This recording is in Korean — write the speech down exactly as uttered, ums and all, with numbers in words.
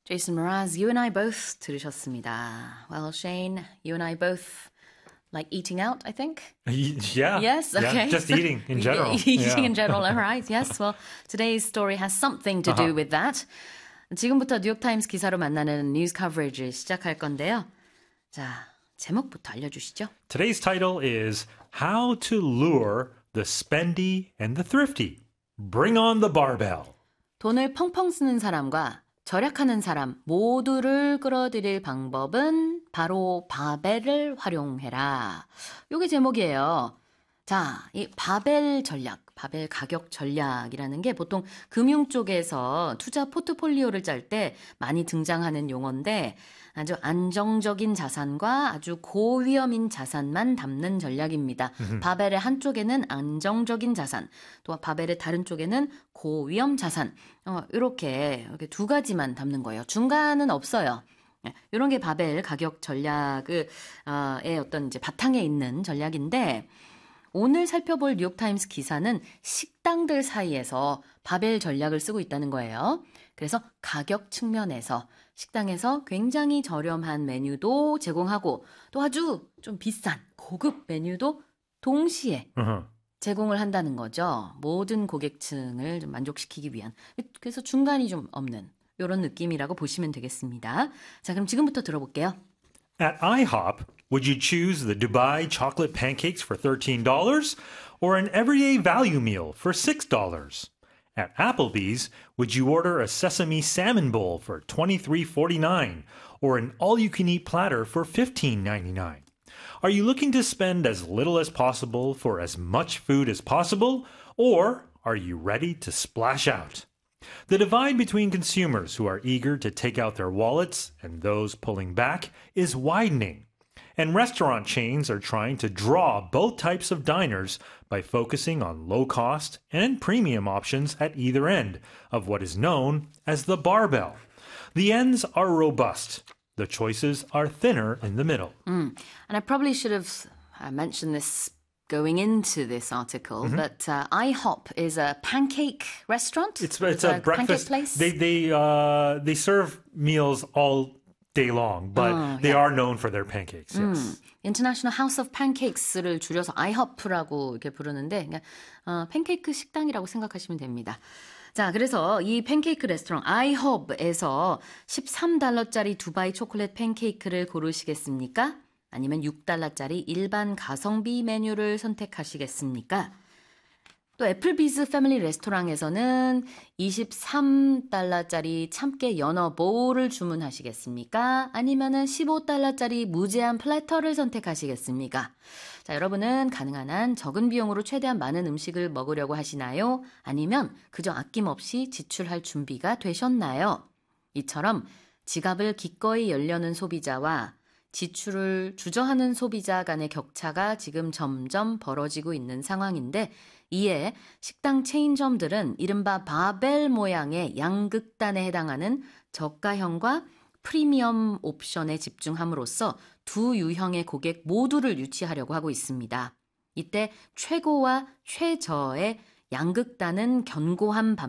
Jason Mraz, you and I both 들으셨습니다. Well, Shane, you and I both like eating out, I think. Yeah. Yes, okay. Yeah, just eating in general. Eating yeah. in general, all right. Yes, well, today's story has something to do Uh-huh. with that. 지금부터 뉴욕타임스 기사로 만나는 뉴스 커버리지 시작할 건데요. 자, 제목부터 알려주시죠. Today's title is How to Lure the Spendy and the Thrifty. Bring on the barbell. 돈을 펑펑 쓰는 사람과 절약하는 사람 모두를 끌어들일 방법은 바로 바벨을 활용해라. 요게 제목이에요. 자, 이 바벨 전략, 바벨 가격 전략이라는 게 보통 금융 쪽에서 투자 포트폴리오를 짤 때 많이 등장하는 용어인데 아주 안정적인 자산과 아주 고위험인 자산만 담는 전략입니다. 바벨의 한쪽에는 안정적인 자산, 또 바벨의 다른 쪽에는 고위험 자산, 어, 이렇게, 이렇게 두 가지만 담는 거예요. 중간은 없어요. 이런 게 바벨 가격 전략의 어, 어떤 이제 바탕에 있는 전략인데 오늘 살펴볼 뉴욕타임스 기사는 식당들 사이에서 바벨 전략을 쓰고 있다는 거예요. 그래서 가격 측면에서 식당에서 굉장히 저렴한 메뉴도 제공하고 또 아주 좀 비싼 고급 메뉴도 동시에 Uh-huh. 제공을 한다는 거죠. 모든 고객층을 좀 만족시키기 위한. 그래서 중간이 좀 없는 이런 느낌이라고 보시면 되겠습니다. 자, 그럼 지금부터 들어볼게요. At IHOP, would you choose the Dubai chocolate pancakes for thirteen dollars or an everyday value meal for six dollars? At Applebee's, would you order a sesame salmon bowl for twenty-three forty-nine or an all-you-can-eat platter for fifteen ninety-nine? Are you looking to spend as little as possible for as much food as possible, or are you ready to splash out? The divide between consumers who are eager to take out their wallets and those pulling back is widening. And restaurant chains are trying to draw both types of diners by focusing on low-cost and premium options at either end of what is known as the barbell. The ends are robust. The choices are thinner in the middle. Mm. And I probably should have uh, mentioned this going into this article, mm-hmm. but uh, IHOP is a pancake restaurant. It's it's a, a breakfast pancake place. They they uh they serve meals all day long, but oh, they yeah. are known for their pancakes. Yes. 음, International House of Pancakes를 줄여서 아이호프라고 이렇게 부르는데 그러니까, 어, 팬케이크 식당이라고 생각하시면 됩니다. 자, 그래서 이 팬케이크 레스토랑 아이홉에서 십삼 달러짜리 두바이 초콜릿 팬케이크를 고르시겠습니까? 아니면 육 달러짜리 일반 가성비 메뉴를 선택하시겠습니까? 또 애플비즈 패밀리 레스토랑에서는 이십삼 달러짜리 참깨 연어 보울을 주문하시겠습니까? 아니면은 십오 달러짜리 무제한 플래터를 선택하시겠습니까? 자, 여러분은 가능한 한 적은 비용으로 최대한 많은 음식을 먹으려고 하시나요? 아니면 그저 아낌없이 지출할 준비가 되셨나요? 이처럼 지갑을 기꺼이 열려는 소비자와 지출을 주저하는 소비자 간의 격차가 지금 점점 벌어지고 있는 상황인데 이에 식당 체인점들은 이른바 바벨 모양의 양극단에 해당하는 저가형과 프리미엄 옵션에 집중함으로써 두 유형의 고객 모두를 유치하려고 하고 있습니다. 이때 최고와 최저의 양극단은 견고한 반